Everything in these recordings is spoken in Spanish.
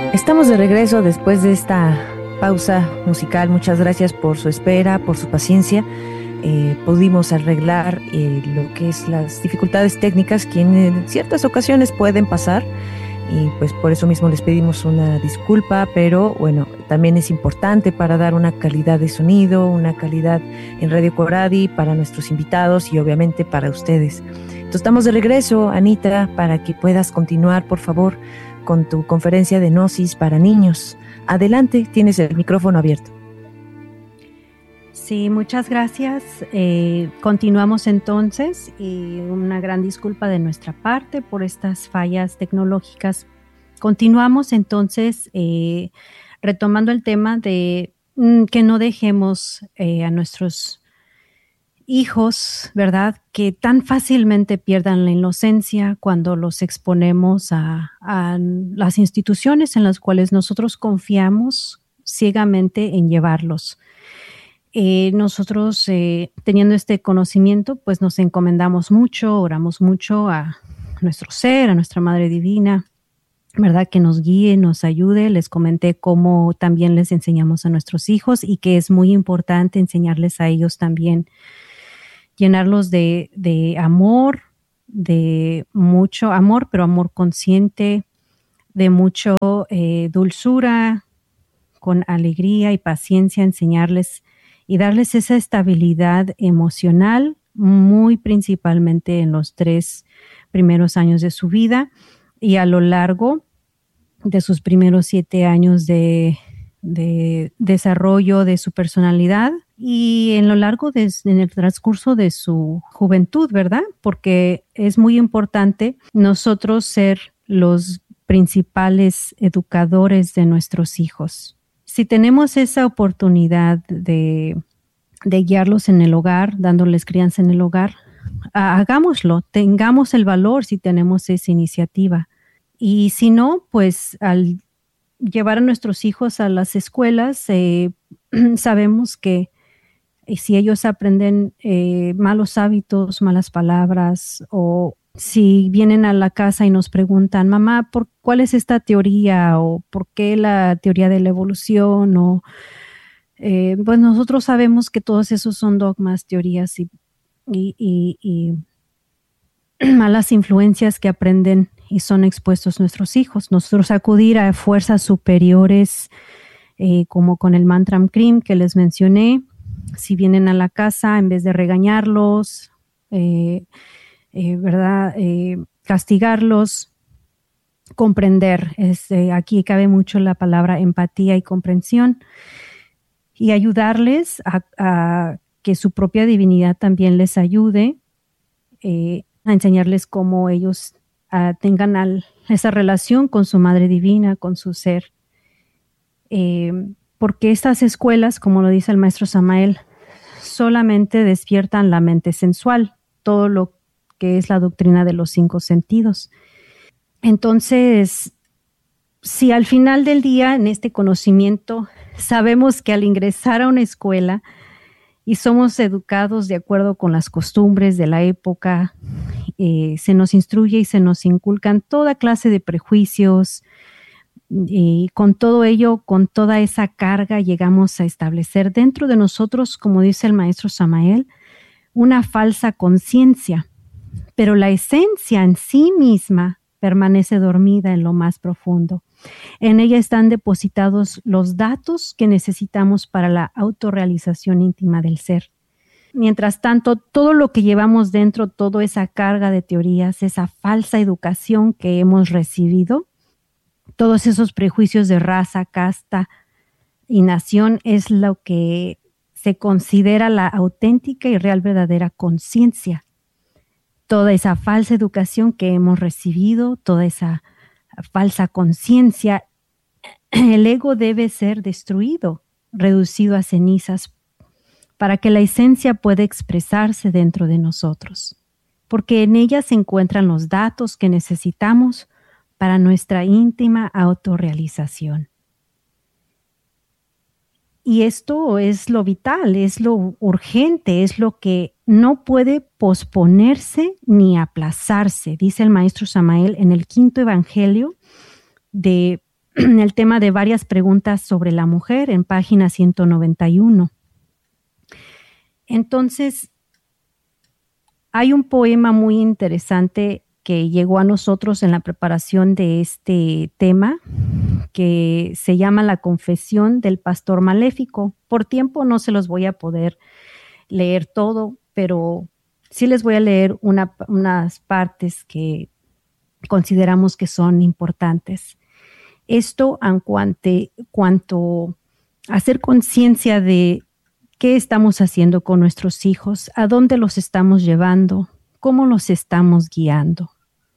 Estamos de regreso después de esta pausa musical. Muchas gracias por su espera, por su paciencia. Pudimos arreglar lo que es las dificultades técnicas que en ciertas ocasiones pueden pasar, y pues por eso mismo les pedimos una disculpa, pero bueno, también es importante para dar una calidad de sonido, una calidad en Radio Coradi para nuestros invitados y obviamente para ustedes. Entonces estamos de regreso, Anita, para que puedas continuar, por favor, con tu conferencia de Gnosis para niños. Adelante, tienes el micrófono abierto. Sí, muchas gracias. Continuamos entonces, y una gran disculpa de nuestra parte por estas fallas tecnológicas. Continuamos entonces retomando el tema de que no dejemos a nuestros hijos, ¿verdad?, que tan fácilmente pierdan la inocencia cuando los exponemos a las instituciones en las cuales nosotros confiamos ciegamente en llevarlos. Nosotros, teniendo este conocimiento, pues nos encomendamos mucho, oramos mucho a nuestro ser, a nuestra Madre Divina, ¿verdad?, que nos guíe, nos ayude. Les comenté cómo también les enseñamos a nuestros hijos y que es muy importante enseñarles a ellos también, llenarlos de amor, de mucho amor, pero amor consciente, de mucho dulzura, con alegría y paciencia, enseñarles y darles esa estabilidad emocional, muy principalmente en los 3 primeros años de su vida y a lo largo de sus primeros 7 años de desarrollo de su personalidad y en lo largo en el transcurso de su juventud, ¿verdad? Porque es muy importante nosotros ser los principales educadores de nuestros hijos. Si tenemos esa oportunidad de guiarlos en el hogar, dándoles crianza en el hogar, hagámoslo, tengamos el valor si tenemos esa iniciativa. Y si no, pues al llevar a nuestros hijos a las escuelas, sabemos que si ellos aprenden malos hábitos, malas palabras, o si vienen a la casa y nos preguntan, mamá, ¿cuál es esta teoría? ¿O por qué la teoría de la evolución? O pues nosotros sabemos que todos esos son dogmas, teorías y malas influencias que aprenden y son expuestos nuestros hijos. Nosotros acudir a fuerzas superiores como con el mantra Krim que les mencioné. Si vienen a la casa, en vez de regañarlos, ¿verdad?, castigarlos, comprender. Aquí cabe mucho la palabra empatía y comprensión y ayudarles a que su propia divinidad también les ayude a enseñarles cómo ellos tengan esa relación con su Madre Divina, con su ser. Porque estas escuelas, como lo dice el maestro Samael, solamente despiertan la mente sensual, todo lo que es la doctrina de los 5 sentidos. Entonces, si al final del día, en este conocimiento, sabemos que al ingresar a una escuela y somos educados de acuerdo con las costumbres de la época, se nos instruye y se nos inculcan toda clase de prejuicios, y con todo ello, con toda esa carga, llegamos a establecer dentro de nosotros, como dice el maestro Samael, una falsa conciencia, pero la esencia en sí misma permanece dormida en lo más profundo. En ella están depositados los datos que necesitamos para la autorrealización íntima del ser. Mientras tanto, todo lo que llevamos dentro, toda esa carga de teorías, esa falsa educación que hemos recibido, todos esos prejuicios de raza, casta y nación es lo que se considera la auténtica y real verdadera conciencia. Toda esa falsa educación que hemos recibido, toda esa falsa conciencia, el ego debe ser destruido, reducido a cenizas, para que la esencia pueda expresarse dentro de nosotros, porque en ella se encuentran los datos que necesitamos para nuestra íntima autorrealización. Y esto es lo vital, es lo urgente, es lo que no puede posponerse ni aplazarse, dice el maestro Samael en el 5º evangelio de el tema de varias preguntas sobre la mujer en página 191. Entonces, hay un poema muy interesante que llegó a nosotros en la preparación de este tema, que se llama La confesión del pastor maléfico. Por tiempo no se los voy a poder leer todo, pero sí les voy a leer unas partes que consideramos que son importantes. Esto en cuanto a hacer conciencia de qué estamos haciendo con nuestros hijos, a dónde los estamos llevando, cómo los estamos guiando.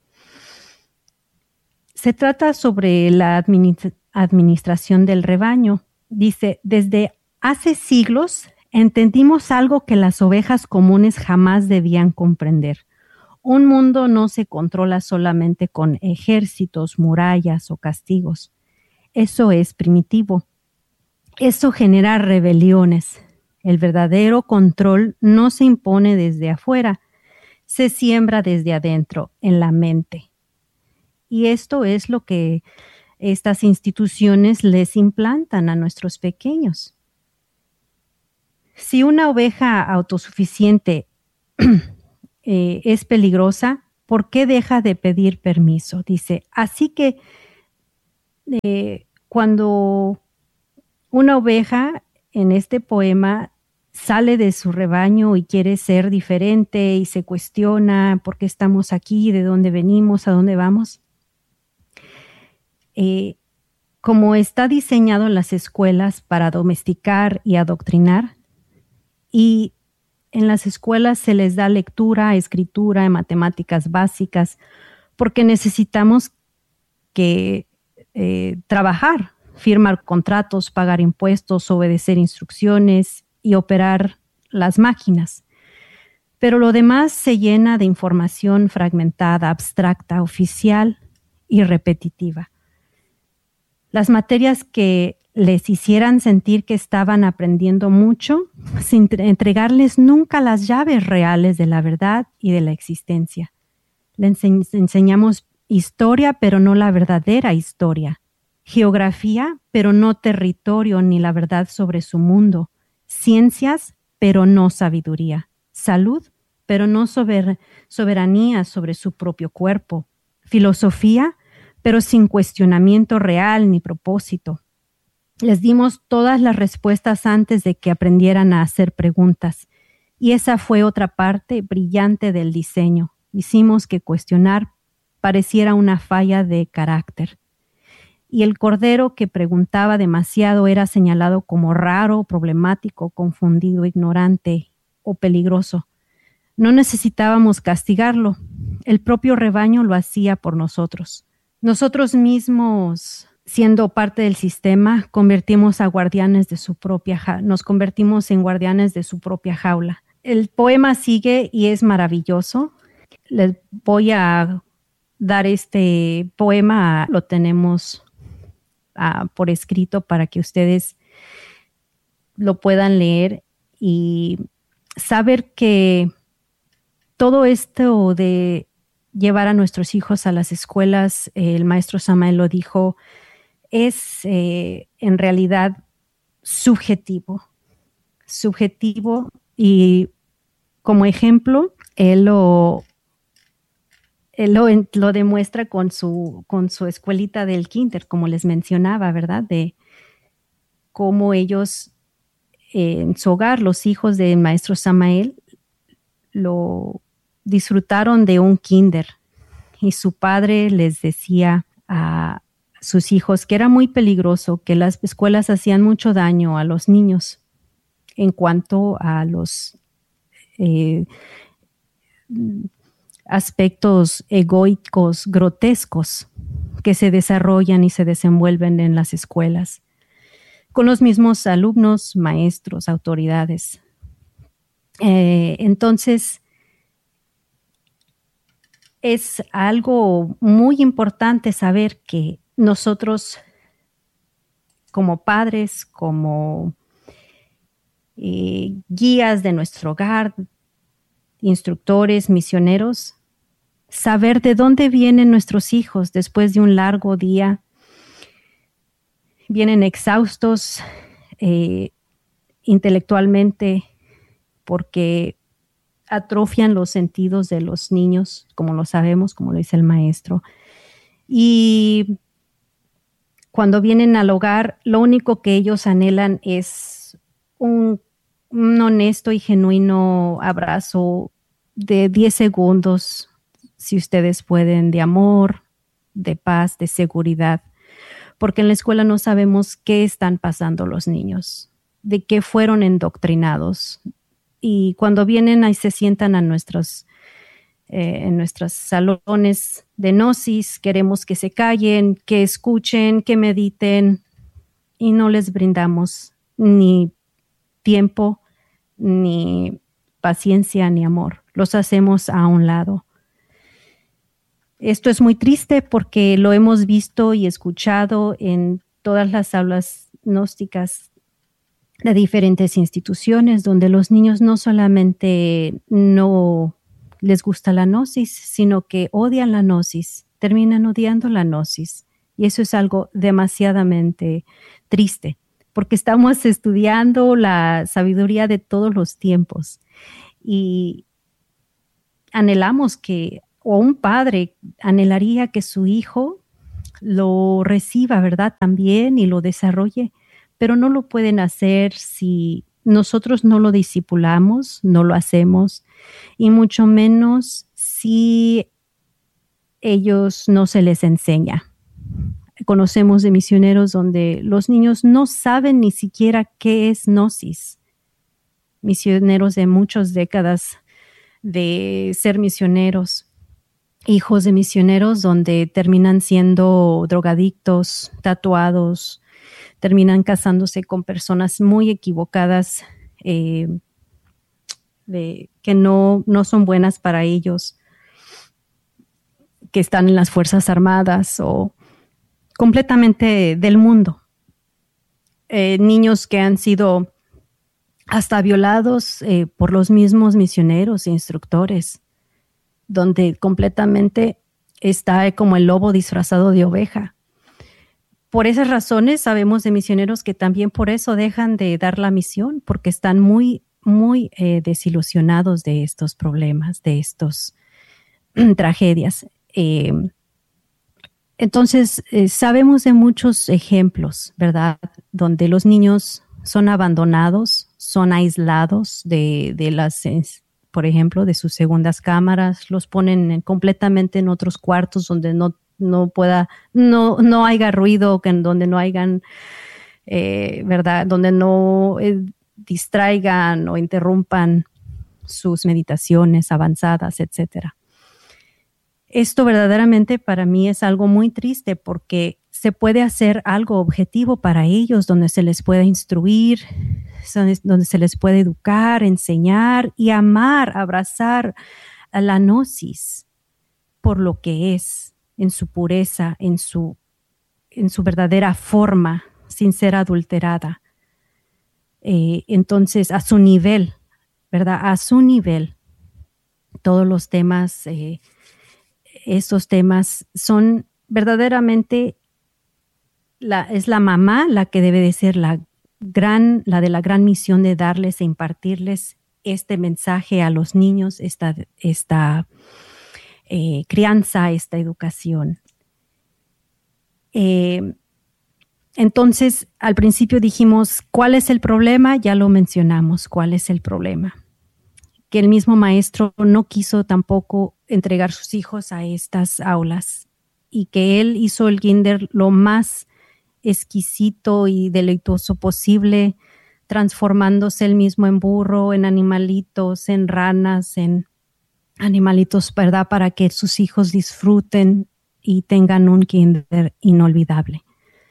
Se trata sobre la administración del rebaño. Dice, desde hace siglos entendimos algo que las ovejas comunes jamás debían comprender. Un mundo no se controla solamente con ejércitos, murallas o castigos. Eso es primitivo. Eso genera rebeliones. El verdadero control no se impone desde afuera, se siembra desde adentro, en la mente. Y esto es lo que estas instituciones les implantan a nuestros pequeños. Si una oveja autosuficiente es peligrosa, ¿por qué deja de pedir permiso? Dice, así que cuando una oveja en este poema sale de su rebaño y quiere ser diferente y se cuestiona por qué estamos aquí, de dónde venimos, a dónde vamos, como está diseñado en las escuelas para domesticar y adoctrinar, y en las escuelas se les da lectura, escritura, matemáticas básicas, porque necesitamos que trabajar, firmar contratos, pagar impuestos, obedecer instrucciones y operar las máquinas. Pero lo demás se llena de información fragmentada, abstracta, oficial y repetitiva. Las materias que les hicieran sentir que estaban aprendiendo mucho, sin entregarles nunca las llaves reales de la verdad y de la existencia. Les enseñamos historia, pero no la verdadera historia. Geografía, pero no territorio ni la verdad sobre su mundo. Ciencias, pero no sabiduría. Salud, pero no soberanía sobre su propio cuerpo. Filosofía, pero sin cuestionamiento real ni propósito. Les dimos todas las respuestas antes de que aprendieran a hacer preguntas. Y esa fue otra parte brillante del diseño. Hicimos que cuestionar pareciera una falla de carácter. Y el cordero que preguntaba demasiado era señalado como raro, problemático, confundido, ignorante o peligroso. No necesitábamos castigarlo. El propio rebaño lo hacía por nosotros. Nosotros mismos, siendo parte del sistema, nos convertimos en guardianes de su propia jaula. El poema sigue y es maravilloso. Les voy a dar este poema, lo tenemos por escrito para que ustedes lo puedan leer y saber que todo esto de llevar a nuestros hijos a las escuelas, el maestro Samael lo dijo, es en realidad subjetivo y como ejemplo, él lo demuestra con su escuelita del kinder, como les mencionaba, ¿verdad? De cómo ellos en su hogar, los hijos del maestro Samael, lo disfrutaron de un kinder y su padre les decía a sus hijos que era muy peligroso, que las escuelas hacían mucho daño a los niños en cuanto a los aspectos egoicos, grotescos que se desarrollan y se desenvuelven en las escuelas con los mismos alumnos, maestros, autoridades. Entonces, es algo muy importante saber que nosotros como padres, como guías de nuestro hogar, instructores, misioneros, saber de dónde vienen nuestros hijos después de un largo día vienen exhaustos intelectualmente porque atrofian los sentidos de los niños, como lo sabemos, como lo dice el maestro. Y cuando vienen al hogar, lo único que ellos anhelan es un honesto y genuino abrazo de 10 segundos, si ustedes pueden, de amor, de paz, de seguridad, porque en la escuela no sabemos qué están pasando los niños, de qué fueron endoctrinados. Y cuando vienen ahí se sientan a en nuestros salones de gnosis, queremos que se callen, que escuchen, que mediten, y no les brindamos ni tiempo, ni paciencia, ni amor. Los hacemos a un lado. Esto es muy triste porque lo hemos visto y escuchado en todas las aulas gnósticas de diferentes instituciones, donde los niños no solamente no les gusta la gnosis, sino que odian la gnosis, terminan odiando la gnosis. Y eso es algo demasiadamente triste, porque estamos estudiando la sabiduría de todos los tiempos y anhelamos que, o un padre anhelaría que su hijo lo reciba, ¿verdad? También y lo desarrolle, pero no lo pueden hacer si nosotros no lo discipulamos, no lo hacemos, y mucho menos si ellos no se les enseña. Conocemos de misioneros donde los niños no saben ni siquiera qué es gnosis. Misioneros de muchas décadas de ser misioneros, hijos de misioneros donde terminan siendo drogadictos, tatuados, terminan casándose con personas muy equivocadas, que no son buenas para ellos, que están en las Fuerzas Armadas o completamente del mundo. Niños que han sido hasta violados por los mismos misioneros e instructores, donde completamente está como el lobo disfrazado de oveja. Por esas razones sabemos de misioneros que también por eso dejan de dar la misión, porque están muy desilusionados de estos problemas, de estos tragedias. Entonces, sabemos de muchos ejemplos, ¿verdad?, donde los niños son abandonados, son aislados de las, por ejemplo, de sus segundas cámaras, los ponen completamente en otros cuartos donde no haya ruido, donde no hayan, ¿verdad?, donde no distraigan o interrumpan sus meditaciones avanzadas, etcétera. Esto verdaderamente para mí es algo muy triste porque se puede hacer algo objetivo para ellos, donde se les puede instruir, donde se les puede educar, enseñar y amar, abrazar a la gnosis por lo que es, en su pureza, en su verdadera forma, sin ser adulterada. Entonces, a su nivel, ¿verdad? A su nivel, todos los temas, estos temas son verdaderamente, es la mamá la que debe de ser la de la gran misión de darles e impartirles este mensaje a los niños, esta crianza, esta educación. Entonces, al principio dijimos, ¿cuál es el problema? Ya lo mencionamos, ¿cuál es el problema? Que el mismo maestro no quiso tampoco entregar sus hijos a estas aulas y que él hizo el kinder lo más exquisito y deleitoso posible, transformándose él mismo en burro, en animalitos, en ranas, en animalitos, ¿verdad?, para que sus hijos disfruten y tengan un kinder inolvidable,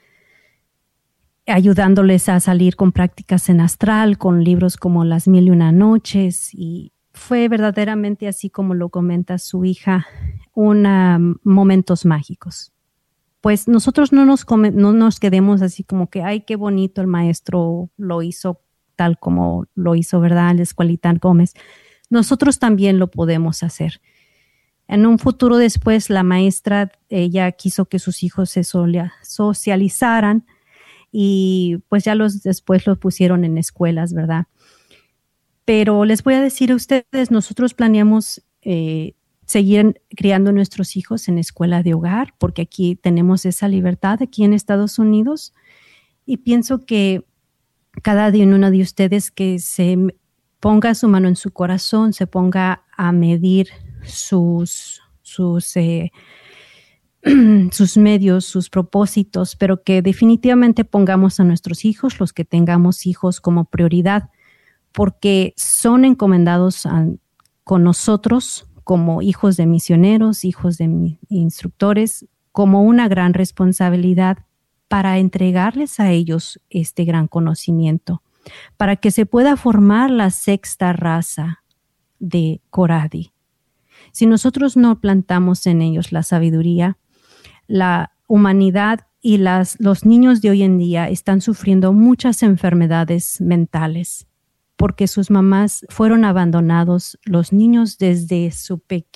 ayudándoles a salir con prácticas en astral, con libros como Las 1001 Noches, y fue verdaderamente, así como lo comenta su hija, momentos mágicos. Pues nosotros no nos quedemos así como que, ay, qué bonito el maestro lo hizo tal como lo hizo, ¿verdad?, la Escuelita Gómez. Nosotros también lo podemos hacer. En un futuro después, la maestra, ella quiso que sus hijos se socializaran y pues ya después los pusieron en escuelas, ¿verdad? Pero les voy a decir a ustedes, nosotros planeamos seguir criando a nuestros hijos en escuela de hogar, porque aquí tenemos esa libertad aquí en Estados Unidos, y pienso que cada día uno de ustedes que se ponga su mano en su corazón, se ponga a medir sus medios, sus propósitos, pero que definitivamente pongamos a nuestros hijos, los que tengamos hijos, como prioridad, porque son encomendados con nosotros como hijos de misioneros, hijos de instructores, como una gran responsabilidad para entregarles a ellos este gran conocimiento, para que se pueda formar la sexta raza de Coradi. Si nosotros no plantamos en ellos la sabiduría, la humanidad y los niños de hoy en día están sufriendo muchas enfermedades mentales porque sus mamás fueron abandonados, los niños desde su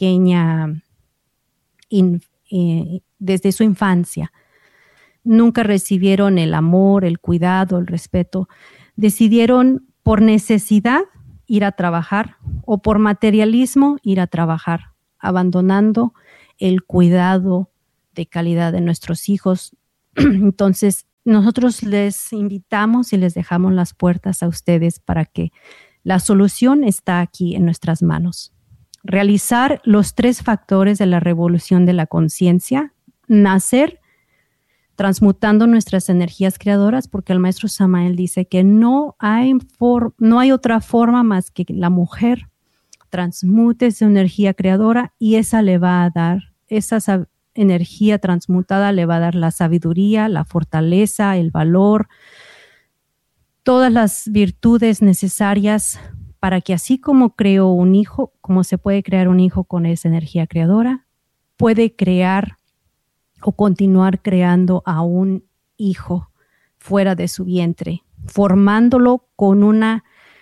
desde su infancia. Nunca recibieron el amor, el cuidado, el respeto. Decidieron por necesidad ir a trabajar o por materialismo ir a trabajar, abandonando el cuidado de calidad de nuestros hijos. Entonces, nosotros les invitamos y les dejamos las puertas a ustedes para que la solución está aquí en nuestras manos. Realizar los 3 factores de la revolución de la conciencia, nacer transmutando nuestras energías creadoras, porque el maestro Samael dice que no hay otra forma más que la mujer transmute su energía creadora y esa le va a dar, esa energía transmutada le va a dar la sabiduría, la fortaleza, el valor, todas las virtudes necesarias para que así como creó un hijo, como se puede crear un hijo con esa energía creadora, puede crear o continuar creando a un hijo fuera de su vientre, formándolo con una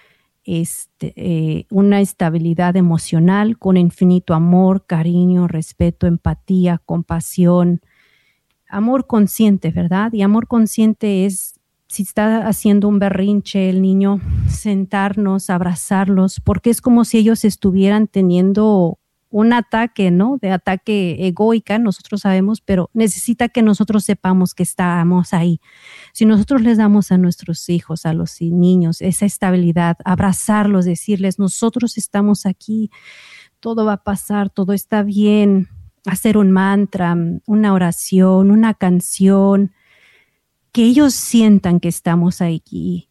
estabilidad emocional, con infinito amor, cariño, respeto, empatía, compasión, amor consciente, ¿verdad? Y amor consciente es, si está haciendo un berrinche el niño, sentarnos, abrazarlos, porque es como si ellos estuvieran teniendo un ataque, ¿no? De ataque egoica, nosotros sabemos, pero necesita que nosotros sepamos que estamos ahí. Si nosotros les damos a nuestros hijos, a los niños, esa estabilidad, abrazarlos, decirles, nosotros estamos aquí, todo va a pasar, todo está bien, hacer un mantra, una oración, una canción, que ellos sientan que estamos ahí.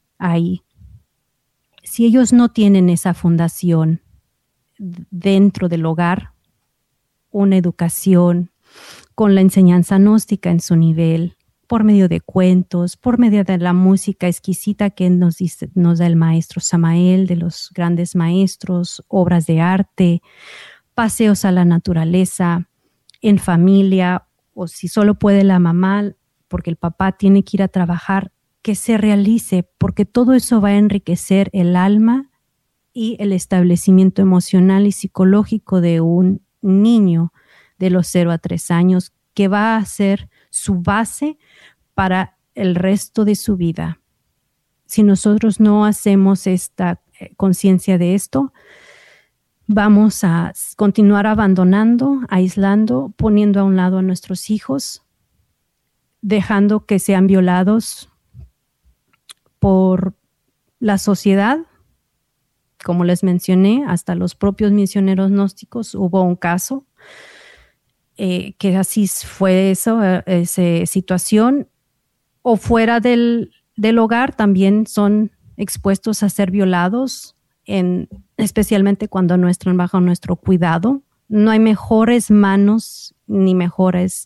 Si ellos no tienen esa fundación dentro del hogar, una educación con la enseñanza gnóstica en su nivel, por medio de cuentos, por medio de la música exquisita que nos da el maestro Samael, de los grandes maestros, obras de arte, paseos a la naturaleza, en familia, o si solo puede la mamá, porque el papá tiene que ir a trabajar, que se realice, porque todo eso va a enriquecer el alma y el establecimiento emocional y psicológico de un niño de los 0 a 3 años, que va a ser su base para el resto de su vida. Si nosotros no hacemos esta conciencia de esto, vamos a continuar abandonando, aislando, poniendo a un lado a nuestros hijos, dejando que sean violados por la sociedad. Como les mencioné, hasta los propios misioneros gnósticos hubo un caso que así fue esa situación, o fuera del hogar también son expuestos a ser violados, especialmente cuando no están bajo nuestro cuidado. No hay mejores manos ni mejores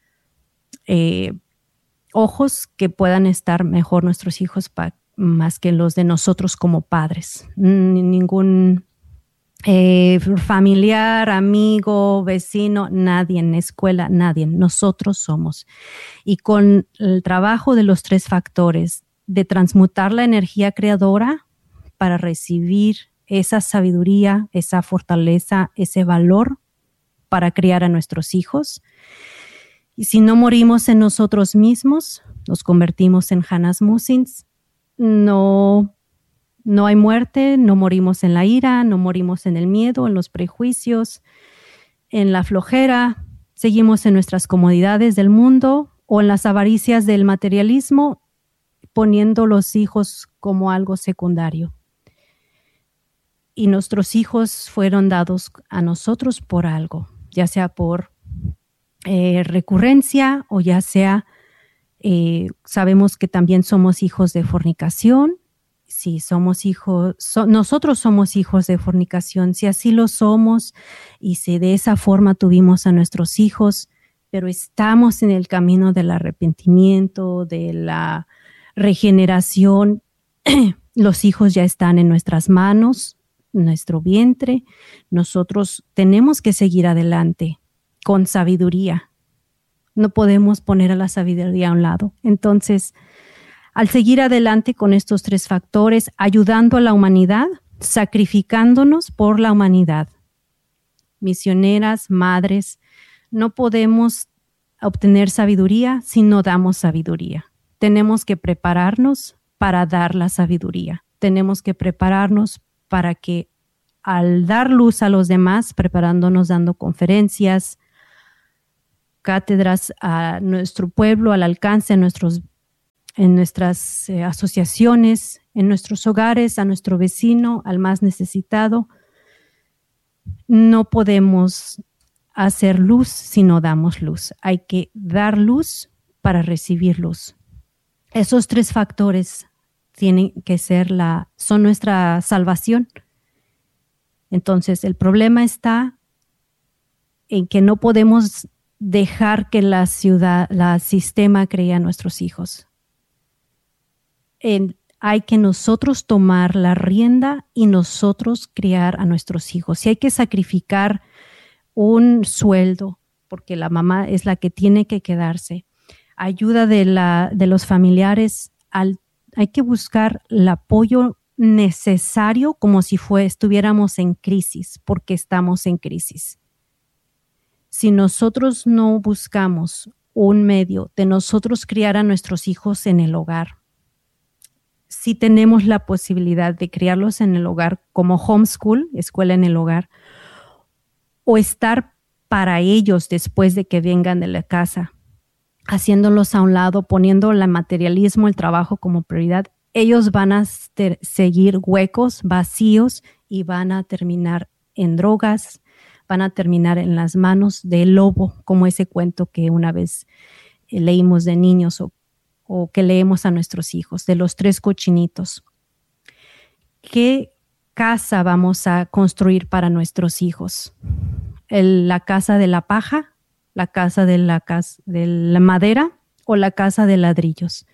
ojos que puedan estar mejor nuestros hijos más que los de nosotros como padres. Ningún familiar, amigo, vecino, nadie en la escuela, nadie, nosotros somos. Y con el trabajo de los 3 factores, de transmutar la energía creadora para recibir esa sabiduría, esa fortaleza, ese valor para criar a nuestros hijos, Y si no morimos en nosotros mismos, nos convertimos en Hannas Musins. No hay muerte, no morimos en la ira, no morimos en el miedo, en los prejuicios, en la flojera. Seguimos en nuestras comodidades del mundo o en las avaricias del materialismo, poniendo los hijos como algo secundario. Y nuestros hijos fueron dados a nosotros por algo, ya sea por recurrencia o ya sea, sabemos que también somos hijos de fornicación. Si somos hijos, nosotros somos hijos de fornicación, si así lo somos y si de esa forma tuvimos a nuestros hijos, pero estamos en el camino del arrepentimiento, de la regeneración, los hijos ya están en nuestras manos, nuestro vientre. Nosotros tenemos que seguir adelante con sabiduría. No podemos poner a la sabiduría a un lado. Entonces, al seguir adelante con estos 3 factores, ayudando a la humanidad, sacrificándonos por la humanidad. Misioneras, madres, no podemos obtener sabiduría si no damos sabiduría. Tenemos que prepararnos para dar la sabiduría. Tenemos que prepararnos para que al dar luz a los demás, preparándonos, dando conferencias, cátedras a nuestro pueblo, al alcance, en nuestras asociaciones, en nuestros hogares, a nuestro vecino, al más necesitado. No podemos hacer luz si no damos luz. Hay que dar luz para recibir luz. Esos 3 factores tienen que son nuestra salvación. Entonces, el problema está en que no podemos dejar que la sistema crea a nuestros hijos. Hay que nosotros tomar la rienda y nosotros criar a nuestros hijos. Si hay que sacrificar un sueldo, porque la mamá es la que tiene que quedarse, ayuda de los familiares, hay que buscar el apoyo necesario como si estuviéramos en crisis, porque estamos en crisis. Si nosotros no buscamos un medio de nosotros criar a nuestros hijos en el hogar, si tenemos la posibilidad de criarlos en el hogar como homeschool, escuela en el hogar, o estar para ellos después de que vengan de la casa, haciéndolos a un lado, poniendo el materialismo, el trabajo como prioridad, ellos van a seguir huecos, vacíos y van a terminar en drogas, van a terminar en las manos del lobo, como ese cuento que una vez leímos de niños o que leemos a nuestros hijos, de los 3 cochinitos. ¿Qué casa vamos a construir para nuestros hijos? ¿La casa de la paja? ¿La casa de la madera? ¿O la casa de ladrillos?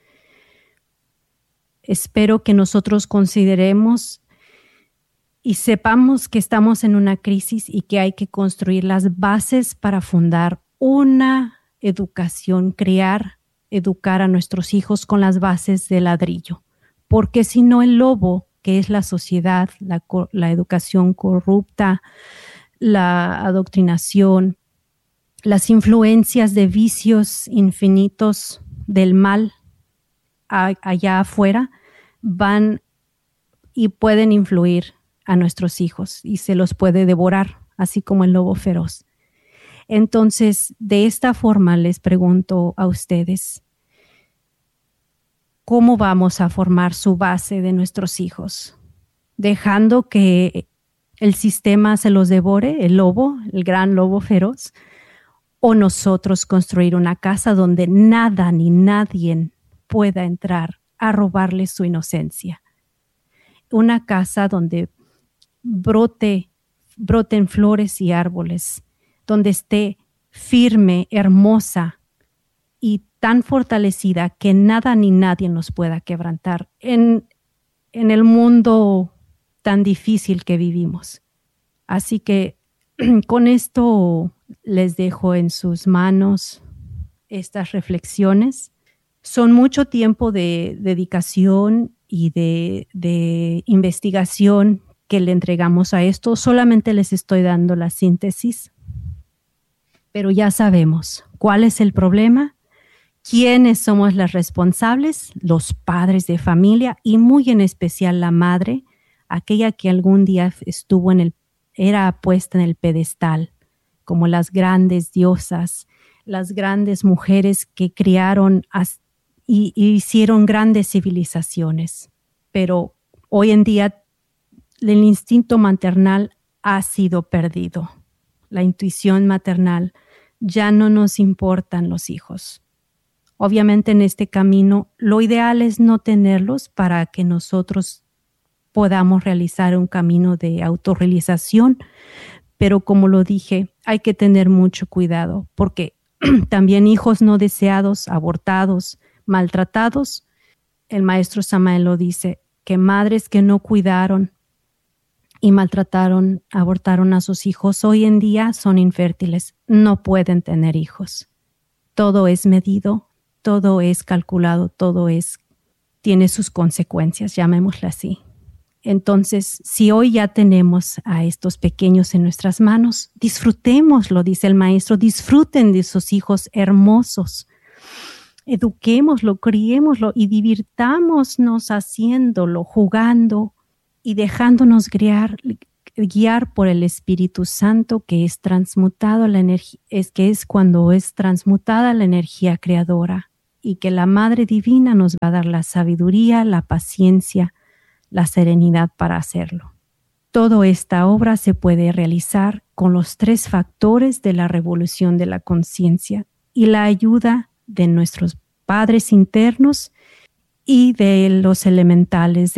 Espero que nosotros consideremos y sepamos que estamos en una crisis y que hay que construir las bases para fundar una educación, educar a nuestros hijos con las bases de ladrillo. Porque si no, el lobo, que es la sociedad, la educación corrupta, la adoctrinación, las influencias de vicios infinitos del mal allá afuera, van y pueden influir a nuestros hijos y se los puede devorar, así como el lobo feroz. Entonces, de esta forma les pregunto a ustedes, ¿cómo vamos a formar su base de nuestros hijos? ¿Dejando que el sistema se los devore, el lobo, el gran lobo feroz? ¿O nosotros construir una casa donde nada ni nadie pueda entrar a robarles su inocencia? Una casa donde broten flores y árboles, donde esté firme, hermosa y tan fortalecida que nada ni nadie nos pueda quebrantar en el mundo tan difícil que vivimos. Así que con esto les dejo en sus manos estas reflexiones. Son mucho tiempo de dedicación y de investigación que le entregamos a esto. Solamente les estoy dando la síntesis. Pero ya sabemos, ¿Cuál es el problema? ¿Quiénes somos los responsables? Los padres de familia y muy en especial la madre, aquella que algún día era puesta en el pedestal como las grandes diosas, las grandes mujeres que criaron y hicieron grandes civilizaciones. Pero hoy en día el instinto maternal ha sido perdido. La intuición maternal, ya no nos importan los hijos. Obviamente en este camino lo ideal es no tenerlos para que nosotros podamos realizar un camino de autorrealización, pero como lo dije, hay que tener mucho cuidado porque también hijos no deseados, abortados, maltratados, el maestro Samael lo dice, que madres que no cuidaron y maltrataron, abortaron a sus hijos, hoy en día son infértiles, no pueden tener hijos. Todo es medido, todo es calculado, tiene sus consecuencias, llamémosle así. Entonces, si hoy ya tenemos a estos pequeños en nuestras manos, disfrutémoslo, dice el maestro, disfruten de sus hijos hermosos, eduquémoslo, criémoslo y divirtámonos haciéndolo, jugando y dejándonos guiar por el Espíritu Santo que es transmutado la energía, que es cuando es transmutada la energía creadora y que la Madre Divina nos va a dar la sabiduría, la paciencia, la serenidad para hacerlo. Toda esta obra se puede realizar con los 3 factores de la revolución de la conciencia y la ayuda de nuestros padres internos y de los elementales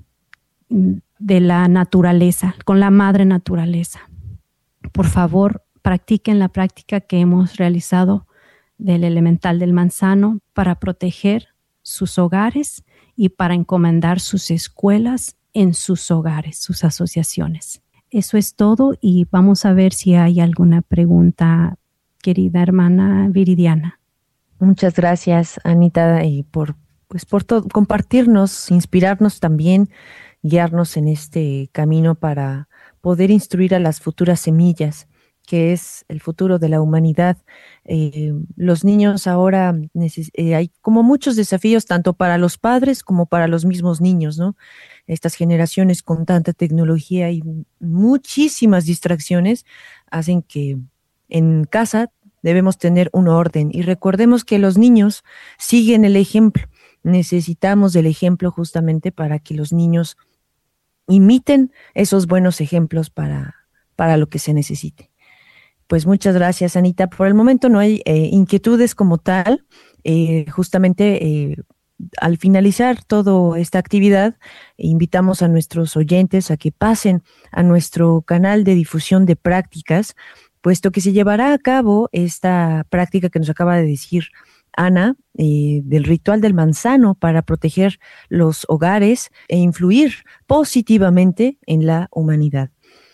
de la naturaleza, con la madre naturaleza. Por favor, practiquen la práctica que hemos realizado del elemental del manzano para proteger sus hogares y para encomendar sus escuelas en sus hogares, sus asociaciones. Eso es todo y vamos a ver si hay alguna pregunta, querida hermana Viridiana. Muchas gracias, Anita, y por todo, compartirnos, inspirarnos también, guiarnos en este camino para poder instruir a las futuras semillas, que es el futuro de la humanidad. Los niños ahora hay como muchos desafíos tanto para los padres como para los mismos niños, ¿no? Estas generaciones con tanta tecnología y muchísimas distracciones hacen que en casa debemos tener un orden y recordemos que los niños siguen el ejemplo. Necesitamos del ejemplo justamente para que los niños imiten esos buenos ejemplos para lo que se necesite. Pues muchas gracias, Anita. Por el momento no hay inquietudes como tal. Justamente al finalizar toda esta actividad, invitamos a nuestros oyentes a que pasen a nuestro canal de difusión de prácticas, puesto que se llevará a cabo esta práctica que nos acaba de decir Ana, del ritual del manzano para proteger los hogares e influir positivamente en la humanidad.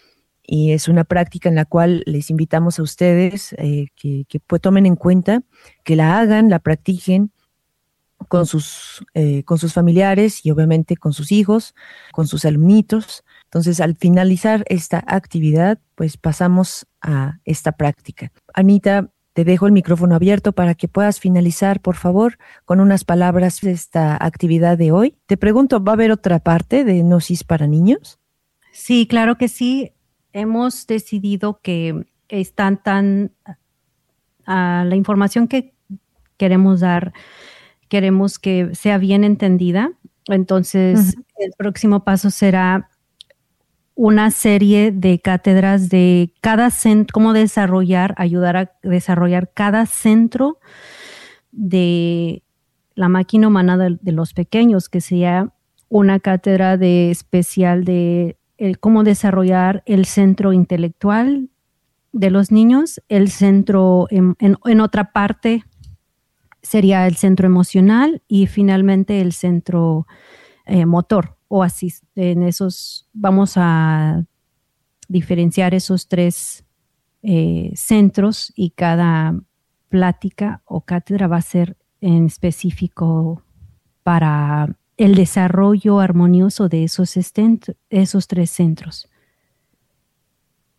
Y es una práctica en la cual les invitamos a ustedes que tomen en cuenta, que la hagan, la practiquen con sus familiares y obviamente con sus hijos, con sus alumnitos. Entonces, al finalizar esta actividad, pues pasamos a esta práctica. Anita, te dejo el micrófono abierto para que puedas finalizar, por favor, con unas palabras de esta actividad de hoy. Te pregunto, ¿va a haber otra parte de Gnosis para niños? Sí, claro que sí. Hemos decidido que la información que queremos dar, queremos que sea bien entendida. Entonces, el próximo paso será una serie de cátedras de cada centro, cómo ayudar a desarrollar cada centro de la máquina humana de los pequeños, que sea una cátedra especial de cómo desarrollar el centro intelectual de los niños, el centro en otra parte sería el centro emocional y finalmente el centro motor o así. En esos vamos a diferenciar esos 3 centros y cada plática o cátedra va a ser en específico para el desarrollo armonioso de esos 3 centros.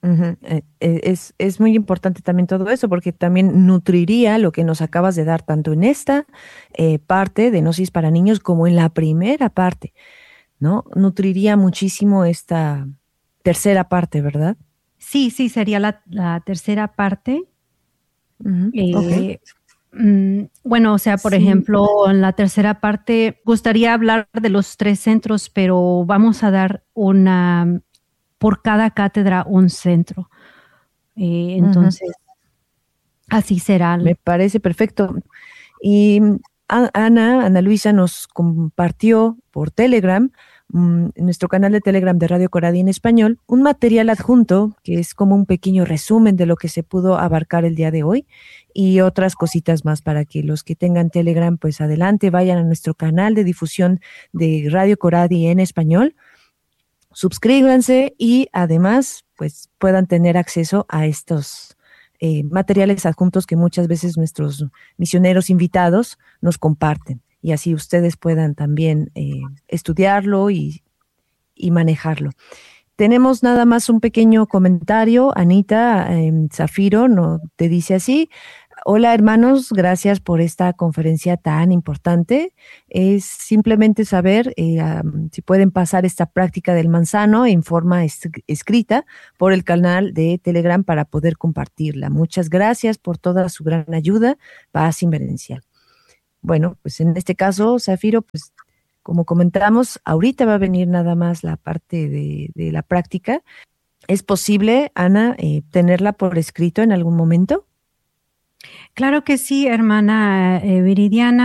Ujú. Es muy importante también todo eso, porque también nutriría lo que nos acabas de dar, tanto en esta parte de Gnosis para niños como en la primera parte, ¿no? Nutriría muchísimo esta tercera parte, ¿verdad? Sí, sí, sería la tercera parte. Ujú. Ok. Eh, bueno, o sea, por Sí. ejemplo, en la tercera parte gustaría hablar de los tres centros, pero vamos a dar por cada cátedra un centro. Ujú. Entonces, así será. Me parece perfecto. Y Ana Luisa nos compartió por Telegram, en nuestro canal de Telegram de Radio Coradi en español, un material adjunto que es como un pequeño resumen de lo que se pudo abarcar el día de hoy y otras cositas más para que los que tengan Telegram, pues adelante, vayan a nuestro canal de difusión de Radio Coradi en español, suscríbanse y además, pues puedan tener acceso a estos materiales adjuntos que muchas veces nuestros misioneros invitados nos comparten y así ustedes puedan también estudiarlo y manejarlo. Tenemos nada más un pequeño comentario. Anita Zafiro no, te dice así. Hola hermanos, gracias por esta conferencia tan importante. Es simplemente saber si pueden pasar esta práctica del manzano en forma escrita por el canal de Telegram para poder compartirla. Muchas gracias por toda su gran ayuda. Paz inverencial. Bueno, pues en este caso, Zafiro, pues como comentamos, ahorita va a venir nada más la parte de la práctica. ¿Es posible, Ana, tenerla por escrito en algún momento? Claro que sí, hermana Viridiana.